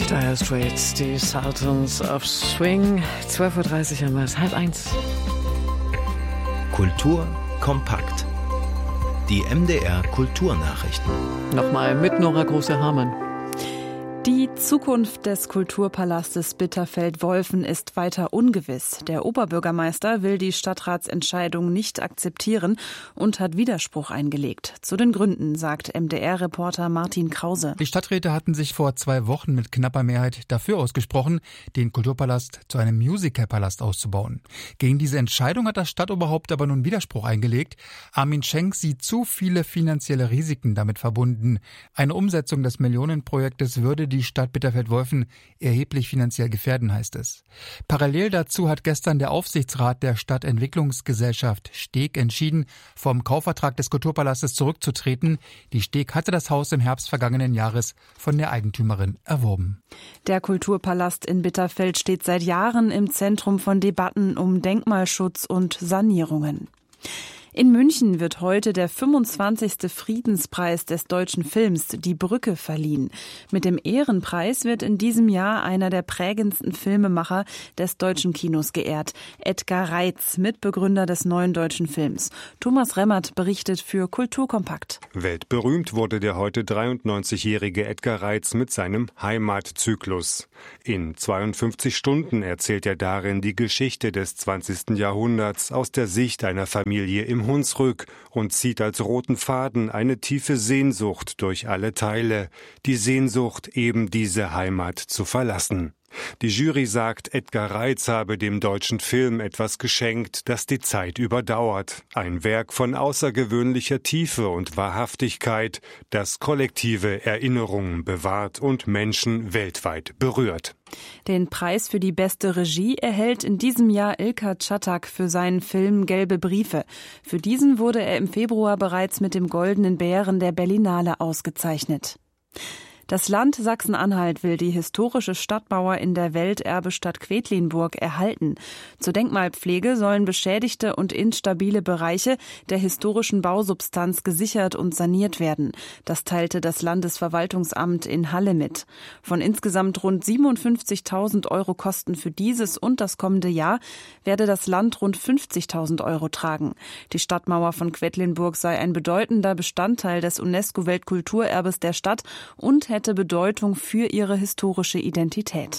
Dire Straits, die Sultans of Swing. 12.30 Uhr haben wir es, 12:30. Kultur kompakt. Die MDR Kulturnachrichten. Nochmal mit Nora Große-Hamann. Die Zukunft des Kulturpalastes Bitterfeld-Wolfen ist weiter ungewiss. Der Oberbürgermeister will die Stadtratsentscheidung nicht akzeptieren und hat Widerspruch eingelegt. Zu den Gründen sagt MDR-Reporter Martin Krause. Die Stadträte hatten sich vor 2 Wochen mit knapper Mehrheit dafür ausgesprochen, den Kulturpalast zu einem Musical-Palast auszubauen. Gegen diese Entscheidung hat das Stadtoberhaupt aber nun Widerspruch eingelegt. Armin Schenk sieht zu viele finanzielle Risiken damit verbunden. Eine Umsetzung des Millionenprojektes würde die Stadt Bitterfeld-Wolfen erheblich finanziell gefährden, heißt es. Parallel dazu hat gestern der Aufsichtsrat der Stadtentwicklungsgesellschaft Steg entschieden, vom Kaufvertrag des Kulturpalastes zurückzutreten. Die Steg hatte das Haus im Herbst vergangenen Jahres von der Eigentümerin erworben. Der Kulturpalast in Bitterfeld steht seit Jahren im Zentrum von Debatten um Denkmalschutz und Sanierungen. In München wird heute der 25. Friedenspreis des deutschen Films, Die Brücke, verliehen. Mit dem Ehrenpreis wird in diesem Jahr einer der prägendsten Filmemacher des deutschen Kinos geehrt, Edgar Reitz, Mitbegründer des neuen deutschen Films. Thomas Remmert berichtet für Kulturkompakt. Weltberühmt wurde der heute 93-jährige Edgar Reitz mit seinem Heimatzyklus. In 52 Stunden erzählt er darin die Geschichte des 20. Jahrhunderts aus der Sicht einer Familie im Hunsrück und zieht als roten Faden eine tiefe Sehnsucht durch alle Teile, die Sehnsucht, eben diese Heimat zu verlassen. Die Jury sagt, Edgar Reitz habe dem deutschen Film etwas geschenkt, das die Zeit überdauert. Ein Werk von außergewöhnlicher Tiefe und Wahrhaftigkeit, das kollektive Erinnerungen bewahrt und Menschen weltweit berührt. Den Preis für die beste Regie erhält in diesem Jahr Ilka Czatak für seinen Film Gelbe Briefe. Für diesen wurde er im Februar bereits mit dem Goldenen Bären der Berlinale ausgezeichnet. Das Land Sachsen-Anhalt will die historische Stadtmauer in der Welterbestadt Quedlinburg erhalten. Zur Denkmalpflege sollen beschädigte und instabile Bereiche der historischen Bausubstanz gesichert und saniert werden. Das teilte das Landesverwaltungsamt in Halle mit. Von insgesamt rund 57.000 Euro Kosten für dieses und das kommende Jahr werde das Land rund 50.000 Euro tragen. Die Stadtmauer von Quedlinburg sei ein bedeutender Bestandteil des UNESCO-Weltkulturerbes der Stadt und hätte Bedeutung für ihre historische Identität.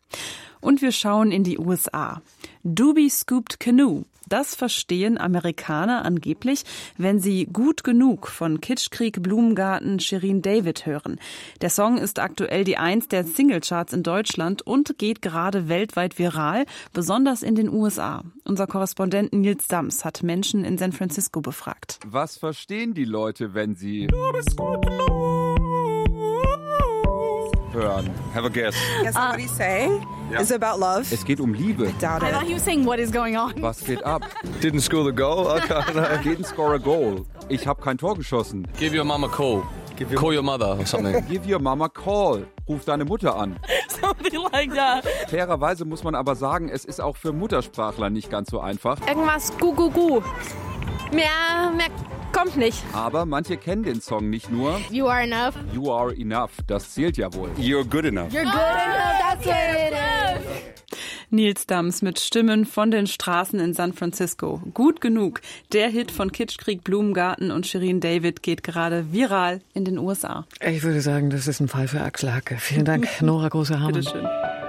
Und wir schauen in die USA. Doobie Scooped Canoe. Das verstehen Amerikaner angeblich, wenn sie Gut genug von Kitschkrieg, Blumengarten, Shirin David hören. Der Song ist aktuell die 1 der Singlecharts in Deutschland und geht gerade weltweit viral, besonders in den USA. Unser Korrespondent Nils Dams hat Menschen in San Francisco befragt. Was verstehen die Leute, wenn sie hören? Have a guess. Guess what he's saying? Yeah. Is it about love? Es geht um Liebe. I doubt it. I thought he was saying, what is going on? Was geht ab? Didn't score the goal? Didn't score a goal. Ich habe kein Tor geschossen. Give your mama a call. Call your mother or something. Give your mama a call. Ruf deine Mutter an. Something like that. Fairerweise muss man aber sagen, es ist auch für Muttersprachler nicht ganz so einfach. Irgendwas gu. Mehr kommt nicht. Aber manche kennen den Song nicht nur. You are enough. You are enough. Das zählt ja wohl. You're good enough. You're good enough. That's what it is. Nils Dams mit Stimmen von den Straßen in San Francisco. Gut genug. Der Hit von Kitschkrieg, Blumengarten und Shirin David geht gerade viral in den USA. Ich würde sagen, das ist ein Fall für Axel Hacke. Vielen Dank, Nora Große-Hamann. Bitteschön.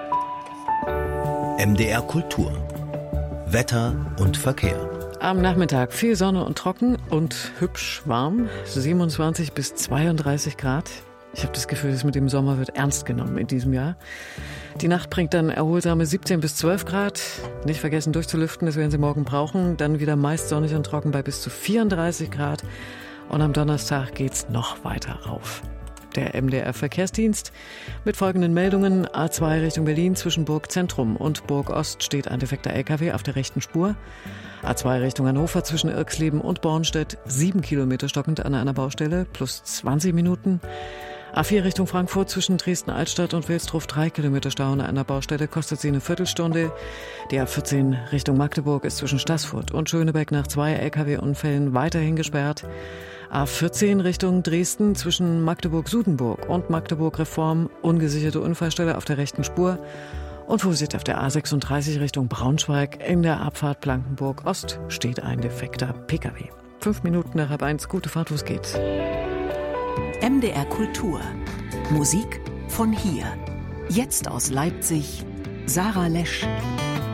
MDR Kultur. Wetter und Verkehr. Am Nachmittag viel Sonne und trocken und hübsch warm. 27 bis 32 Grad. Ich habe das Gefühl, das mit dem Sommer wird ernst genommen in diesem Jahr. Die Nacht bringt dann erholsame 17 bis 12 Grad. Nicht vergessen durchzulüften, das werden Sie morgen brauchen. Dann wieder meist sonnig und trocken bei bis zu 34 Grad. Und am Donnerstag geht's noch weiter rauf. Der MDR-Verkehrsdienst mit folgenden Meldungen. A2 Richtung Berlin zwischen Burg Zentrum und Burg Ost steht ein defekter LKW auf der rechten Spur. A2 Richtung Hannover zwischen Irxleben und Bornstedt 7 Kilometer stockend an einer Baustelle plus 20 Minuten. A4 Richtung Frankfurt zwischen Dresden-Altstadt und Wilsdruff 3 Kilometer Stau an einer Baustelle, kostet sie eine Viertelstunde. Die A14 Richtung Magdeburg ist zwischen Staßfurt und Schönebeck nach 2 Lkw-Unfällen weiterhin gesperrt. A14 Richtung Dresden zwischen Magdeburg-Sudenburg und Magdeburg-Reform, ungesicherte Unfallstelle auf der rechten Spur. Und Vorsicht auf der A36 Richtung Braunschweig. In der Abfahrt Blankenburg-Ost steht ein defekter Pkw. 5 Minuten nach 1, gute Fahrt, wo es geht. MDR Kultur. Musik von hier. Jetzt aus Leipzig, Sarah Lesch.